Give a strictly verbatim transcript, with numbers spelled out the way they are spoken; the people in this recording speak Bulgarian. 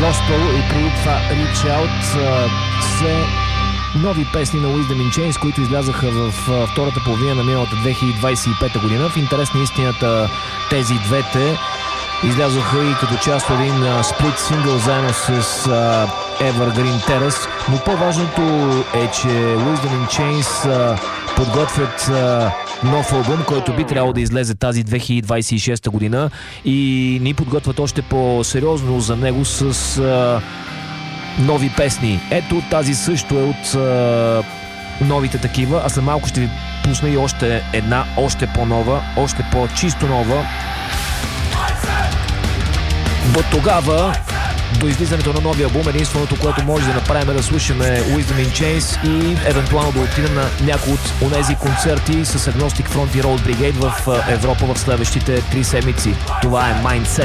Gospel и преди това Reach Out, все нови песни на Wisdom in Chains, които излязаха в втората половина на миналата две хиляди двадесет и пета година. В интерес на истината тези двете излязоха и като част от един сплит сингъл заедно с uh, Evergreen Terrace, но по-важното е, че Wisdom in Chains uh, подготвят uh, нов албум, който би трябвало да излезе тази две хиляди двадесет и шеста година и ни подготвят още по-сериозно за него с uh, нови песни. Ето тази също е от uh, новите такива, а след малко ще ви пусна и още една, още по-нова, още по-чисто нова. До тогава, до излизането на новия албум, единственото, което може да направим е да слушаме Wisdom in Chains и евентуално да отидем на някои от онези концерти с Agnostic Front и Road Brigade в Европа в следващите три седмици. Това е Mindset.